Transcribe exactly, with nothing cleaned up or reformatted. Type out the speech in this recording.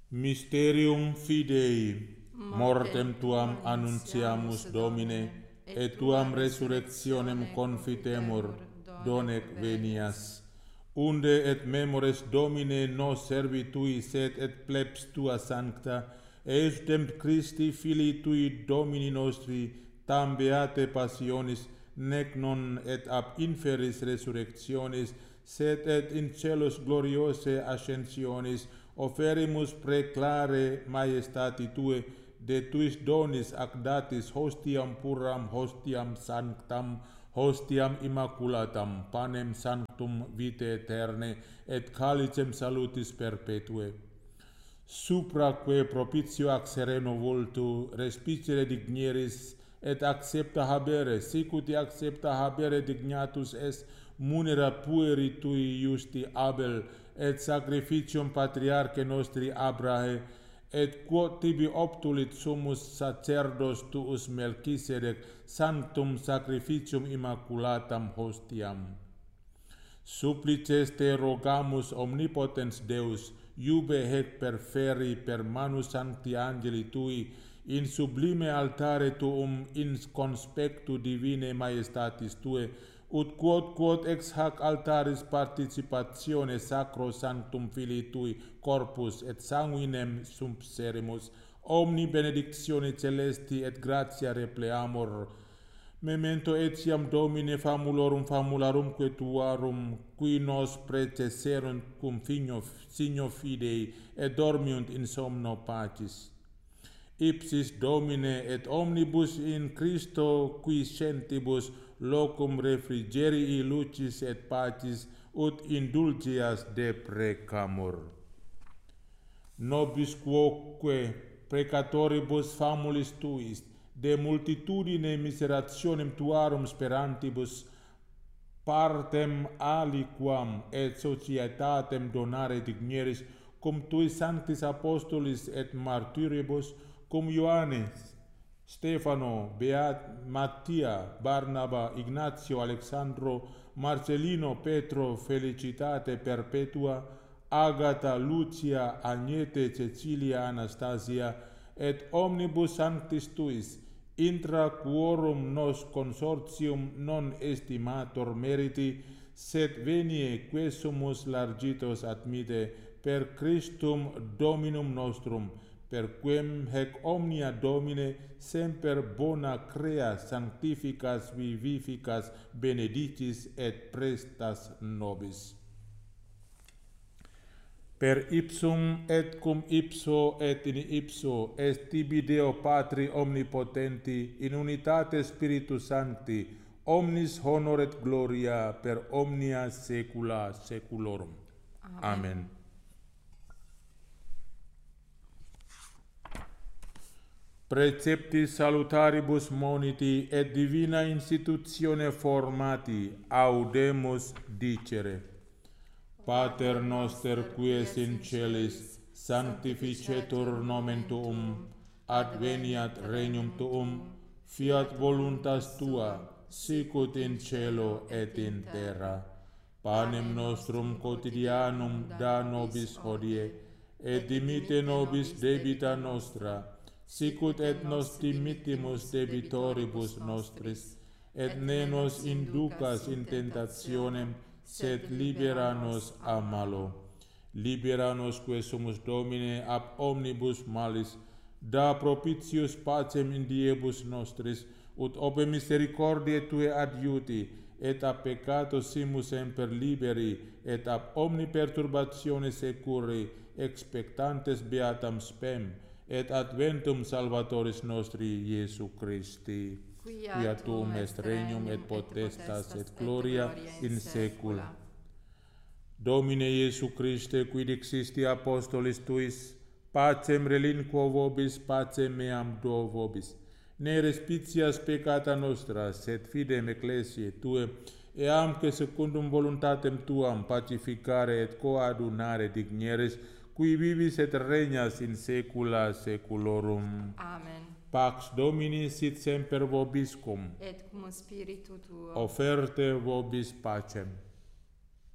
Mysterium Fidei, mortem tuam annunciamus Domine, et tuam resurrectionem confitemur, donec venias. Unde et memores Domine nos servitui sed et plebs tua sancta, eusdem Christi Filii tui Domini nostri, tam beate passionis, nec non et ab inferis resurrectionis, sed et in celos gloriose ascensionis, oferimus preclare majestati tue, de tuis donis ac datis hostiam puram, hostiam sanctam, hostiam immaculatam, panem sanctum vitae aeterne, et calicem salutis perpetue. Supraque propitio ac sereno vultu, respicere dignieris, et accepta habere, sicut accepta habere dignatus est munera pueri tui justi Abel, et sacrificium patriarche nostri Abrahe, et quod tibi obtulit sumus sacerdos tuus Melchisedec, sanctum sacrificium immaculatam hostiam. Supplices te rogamus omnipotens Deus, iube hec perferi per manus sancti angeli tui, in sublime altare tuum in conspectu divine majestatis tue, ut quod quod ex hac altaris participatione sacro sanctum Filii tui corpus et sanguinem subserimus, omni benedictione celesti et gratia repleamur. Memento etiam Domine famulorum famularumque tuarum, qui nos predecerunt cum signo, signo fidei, et dormiunt in somno pacis. Ipsis Domine et omnibus in Christo quiescentibus locum refrigerii lucis et pacis ut indulgias deprecamur. Nobis quoque peccatoribus famulis tuis, de multitudine miserationem tuarum sperantibus, partem aliquam et societatem donare digneris, cum tui sanctis apostolis et martyribus, cum Ioannes, Stefano, Beat, Mattia, Barnaba, Ignatio, Alexandro, Marcelino, Petro, Felicitate perpetua, Agata, Lucia, Agnete, Cecilia, Anastasia, et omnibus sanctis tuis, intra quorum nos consortium non estimator meriti, sed venie quesumus largitos admite per Christum Dominum nostrum, per quem hec omnia Domine semper bona crea sanctificas vivificas benedicis et prestas nobis. Per ipsum et cum ipso et in ipso est tibi Deo Patri omnipotenti in unitate Spiritus Sancti, omnis honor et gloria per omnia saecula saeculorum. Amen. Amen. Preceptis salutaribus moniti et divina institutione formati audemus dicere. Pater noster qui es in celis, sanctificetur nomen tuum, adveniat regnum tuum, fiat voluntas tua, sicut in cielo et in terra. Panem nostrum quotidianum da nobis hodie, et dimitte nobis debita nostra, sicut et nos dimittimus debitoribus nostris, et ne nos inducas in tentationem, sed libera nos a malo. Libera nos quesumus Domine ab omnibus malis, da propitius pacem in diebus nostris, ut ope misericordiae Tue adiuti, et ab peccato simus semper liberi, et ab omni perturbatione securi, expectantes beatam spem, et adventum Salvatoris nostri Iesu Christi, quia tuum est regnum et potestas et gloria in saecula. Domine Iesu Christe, qui dixisti apostolis tuis, pacem relinquo vobis, pacem meam do vobis. Ne respicias peccata nostra, sed fidem ecclesiae Tue, eamque secundum voluntatem Tuam pacificare et coadunare digneris, qui vivis et regnas in saecula saeculorum. Amen. Pax Domini sit semper vobiscum. Et cum spiritu tuo. Offerte vobis pacem.